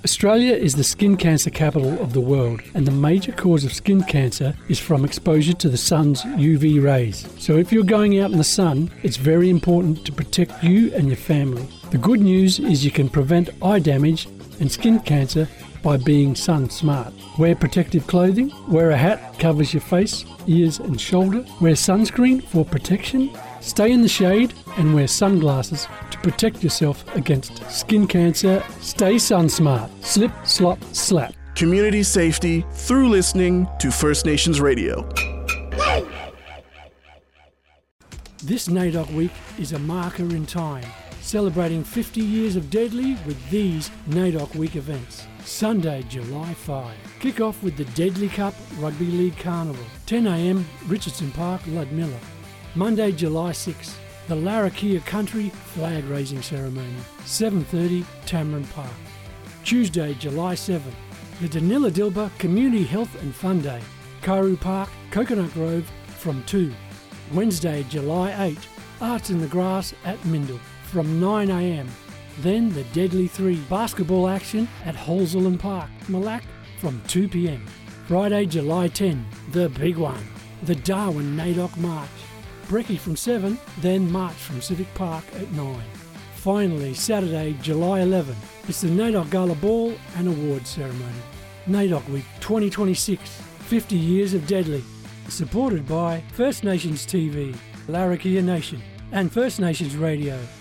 Australia is the skin cancer capital of the world, and the major cause of skin cancer is from exposure to the sun's UV rays. So if you're going out in the sun, it's very important to protect you and your family. The good news is you can prevent eye damage and skin cancer by being sun smart. Wear protective clothing, wear a hat covers your face, ears and shoulder, wear sunscreen for protection, stay in the shade and wear sunglasses to protect yourself against skin cancer. Stay sun smart. Slip, slop, slap. Community safety through listening to First Nations Radio. This NAIDOC week is a marker in time, celebrating 50 years of Deadly with these NAIDOC week events. Sunday, July 5. Kick off with the Deadly Cup Rugby League Carnival. 10 a.m, Richardson Park, Ludmilla. Monday, July 6. The Larrakia Country Flag Raising Ceremony. 7:30, Tamarin Park. Tuesday, July 7. The Danila Dilba Community Health and Fun Day. Kairu Park, Coconut Grove from 2. Wednesday, July 8. Arts in the Grass at Mindle from 9 a.m. Then the Deadly 3 basketball action at Holzelen Park, Malak from 2 p.m. Friday, July 10, the big one, the Darwin NAIDOC March. Brekkie from 7, then march from Civic Park at 9. Finally, Saturday, July 11, it's the NAIDOC Gala Ball and Awards Ceremony. NAIDOC Week 2026, 50 years of Deadly. Supported by First Nations TV, Larrakia Nation, and First Nations Radio.